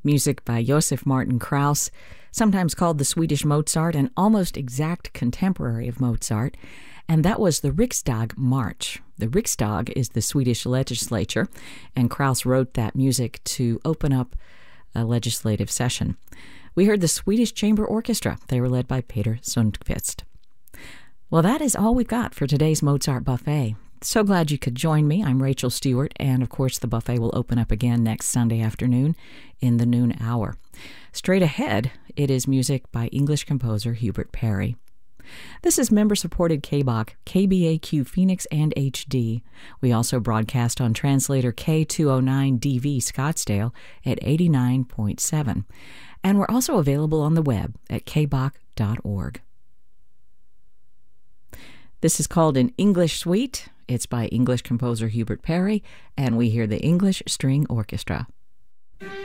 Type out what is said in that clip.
Music by Josef Martin Krauss, sometimes called the Swedish Mozart, an almost exact contemporary of Mozart, and that was the Riksdag March. The Riksdag is the Swedish legislature, and Krauss wrote that music to open up a legislative session. We heard the Swedish Chamber Orchestra. They were led by Peter Sundqvist. Well, that is all we've got for today's Mozart Buffet. So glad you could join me. I'm Rachel Stewart, and of course the buffet will open up again next Sunday afternoon in the noon hour. Straight ahead, it is music by English composer Hubert Parry. This is member-supported KBOC, KBAQ Phoenix and HD. We also broadcast on translator K209DV Scottsdale at 89.7. And we're also available on the web at kboc.org. This is called An English Suite. It's by English composer Hubert Parry, and we hear the English String Orchestra.